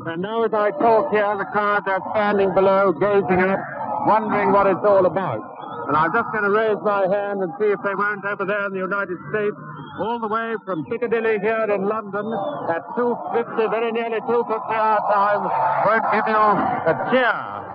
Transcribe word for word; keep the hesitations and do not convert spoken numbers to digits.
And now as I talk here, the crowd, they're standing below, gazing up, wondering what it's all about. And I'm just going to raise my hand and see if they won't over there in the United States, all the way from Piccadilly here in London at two fifty, very nearly two fifty our time, won't give you a cheer.